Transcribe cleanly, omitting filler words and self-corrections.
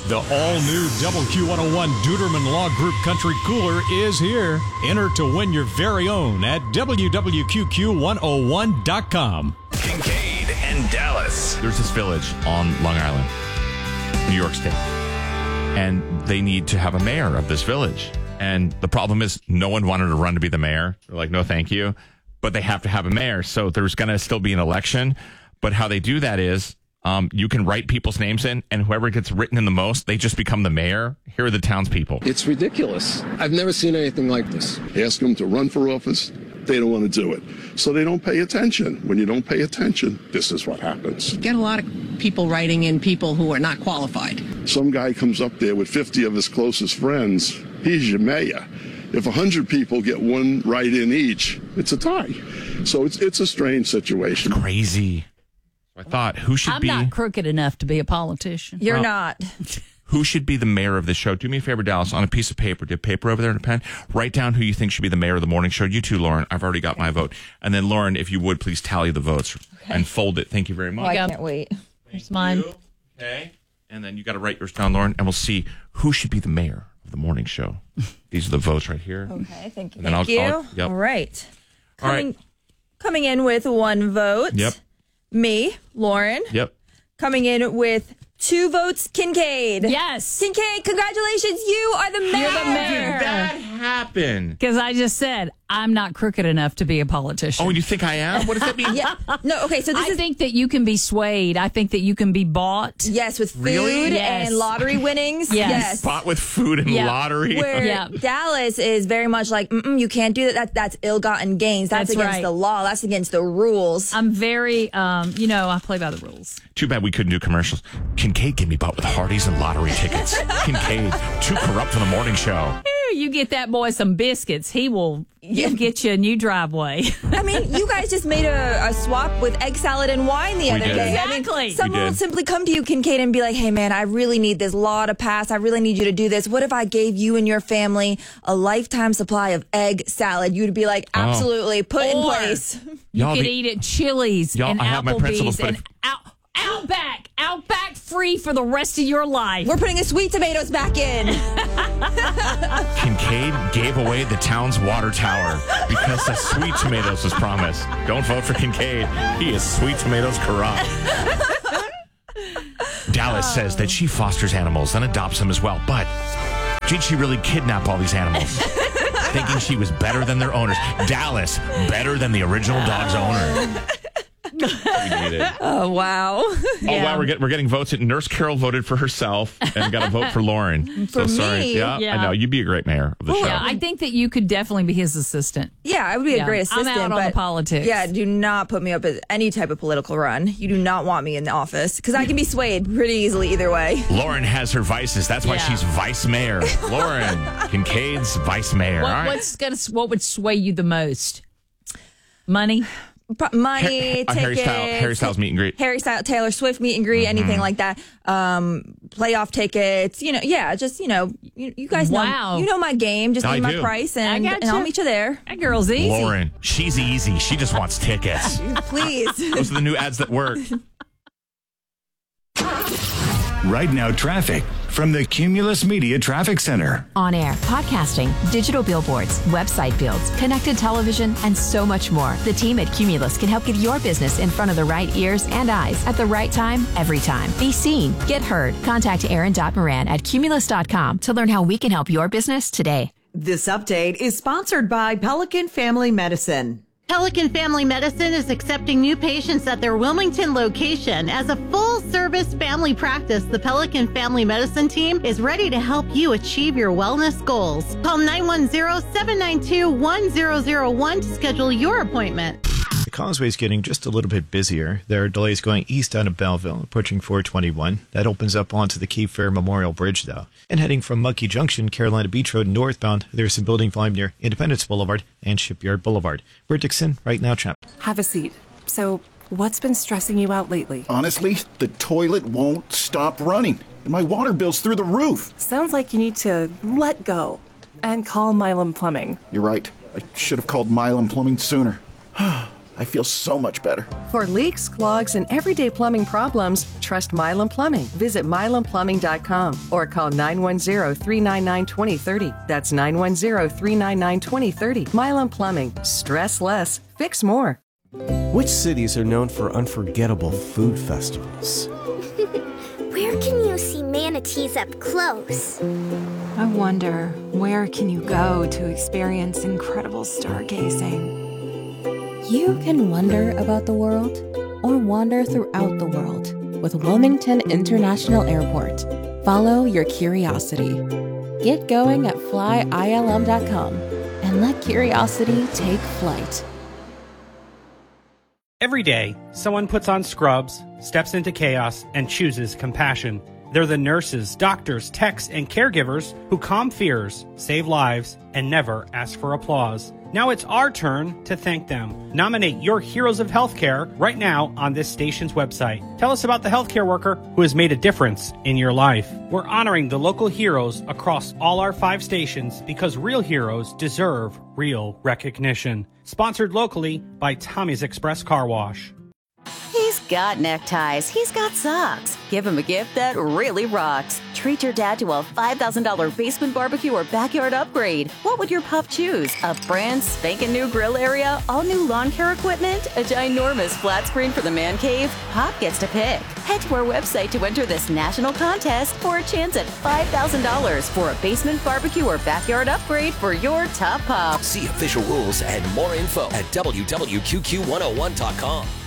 The all-new WQ101 Duderman Law Group Country Cooler is here. Enter to win your very own at WWQQ101.com. Kincaid and Dallas. There's this village on Long Island, New York State, and they need to have a mayor of this village. And the problem is no one wanted to run to be the mayor. They're like, no, thank you. But they have to have a mayor. So there's going to still be an election. But how they do that is you can write people's names in, and whoever gets written in the most, they just become the mayor. Here are the townspeople. It's ridiculous. I've never seen anything like this. Ask them to run for office. They don't want to do it. So they don't pay attention. When you don't pay attention, this is what happens. You get a lot of people writing in people who are not qualified. Some guy comes up there with 50 of his closest friends. He's your mayor. If 100 people get one write-in each, it's a tie. So it's a strange situation. Crazy. I thought, who should be... I'm not crooked enough to be a politician. You're not. Who should be the mayor of the show? Do me a favor, Dallas, on a piece of paper. Do you have paper over there and a pen? Write down who you think should be the mayor of the morning show. You too, Lauren. I've already got my vote. And then, Lauren, if you would, please tally the votes and fold it. Thank you very much. Oh, I can't wait. Here's mine. Okay. And then you got to write yours down, Lauren, and we'll see who should be the mayor of the morning show. These are the votes right here. Okay, thank you. And then Thank you. Yep. All right. All right. Coming in with one vote. Yep. Me, Lauren. Yep. Coming in with 2 votes, Kincaid. Yes. Kincaid, congratulations. You are the mayor. You're the mayor. Did that happen? Because I just said, I'm not crooked enough to be a politician. Oh, you think I am? What does that mean? Yeah. No, okay, so I think that you can be swayed. I think that you can be bought. Yes, with food Really? Yes. and lottery winnings. Yes. Bought with food and Yeah. lottery. Where Yeah. Dallas is very much like, you can't do that. That's ill-gotten gains. That's against right. the law. That's against the rules. I'm very, I play by the rules. Too bad we couldn't do commercials. Kincaid can be bought with Hardee's and lottery tickets. Kincaid, too corrupt for the morning show. You get that boy some biscuits, he'll get you a new driveway. I mean, you guys just made a swap with egg salad and wine the other did. day. Exactly. I mean, someone We will did. simply come to you, Kincaid, and be like, hey, man, I really need this law to pass. I really need you to do this. What if I gave you and your family a lifetime supply of egg salad? You'd be like, absolutely, put in Or- place. You Y'all could be- eat at Chili's Y'all, and I have my principles, Applebee's but and Outback free for the rest of your life. We're putting the sweet tomatoes back in. Kincaid gave away the town's water tower because the sweet tomatoes was promised. Don't vote for Kincaid. He is sweet tomatoes corrupt. Dallas says that she fosters animals and adopts them as well. But did she really kidnap all these animals? Thinking she was better than their owners. Dallas, better than the original dog's owner. We need it. Oh, wow. Oh, wow, we're getting votes. Nurse Carol voted for herself and got a vote for Lauren. For sorry. me? Yeah, Yeah. I know. You'd be a great mayor of the show. Yeah, I think that you could definitely be his assistant. Yeah, I would be Yeah. a great I'm assistant. out on but the politics. Yeah, do not put me up as any type of political run. You do not want me in the office because I can be swayed pretty easily either way. Lauren has her vices. That's why Yeah. she's vice mayor. Lauren, Kincaid's vice mayor. All right. What would sway you the most? Money? Money, Harry tickets, Styles meet and greet. Harry Styles, Taylor Swift meet and greet, anything like that. Playoff tickets, you guys know, Wow. you know my game. Just I name my do. price I and gotcha. I'll meet you there. That girl's easy. Lauren, she's easy. She just wants tickets. Please. Those are the new ads that work. Right now, traffic from the Cumulus Media Traffic Center. On air, podcasting, digital billboards, website builds, connected television, and so much more. The team at Cumulus can help get your business in front of the right ears and eyes at the right time, every time. Be seen, get heard. Contact Aaron.Moran at Cumulus.com to learn how we can help your business today. This update is sponsored by Pelican Family Medicine. Pelican Family Medicine is accepting new patients at their Wilmington location. As a full-service family practice, the Pelican Family Medicine team is ready to help you achieve your wellness goals. Call 910-792-1001 to schedule your appointment. The causeway is getting just a little bit busier. There are delays going east out of Belleville, approaching 421. That opens up onto the Cape Fair Memorial Bridge, though. And heading from Mucky Junction, Carolina Beach Road northbound, there's some building volume near Independence Boulevard and Shipyard Boulevard. We're Dixon, right now, traffic. Have a seat. So, what's been stressing you out lately? Honestly, the toilet won't stop running, and my water bill's through the roof. Sounds like you need to let go and call Milam Plumbing. You're right. I should have called Milam Plumbing sooner. I feel so much better. For leaks, clogs, and everyday plumbing problems, trust Milam Plumbing. Visit milamplumbing.com or call 910-399-2030. That's 910-399-2030. Milam Plumbing. Stress less. Fix more. Which cities are known for unforgettable food festivals? Where can you see manatees up close? I wonder, where can you go to experience incredible stargazing? You can wonder about the world or wander throughout the world with Wilmington International Airport. Follow your curiosity. Get going at flyilm.com and let curiosity take flight. Every day, someone puts on scrubs, steps into chaos, and chooses compassion. They're the nurses, doctors, techs, and caregivers who calm fears, save lives, and never ask for applause. Now it's our turn to thank them. Nominate your heroes of healthcare right now on this station's website. Tell us about the healthcare worker who has made a difference in your life. We're honoring the local heroes across all our 5 stations because real heroes deserve real recognition. Sponsored locally by Tommy's Express Car Wash. He's got neckties. He's got socks. Give him a gift that really rocks. Treat your dad to a $5,000 basement barbecue or backyard upgrade. What would your pup choose? A brand spanking new grill area? All new lawn care equipment? A ginormous flat screen for the man cave? Pop gets to pick. Head to our website to enter this national contest for a chance at $5,000 for a basement barbecue or backyard upgrade for your top pup. See official rules and more info at WWQQ101.com.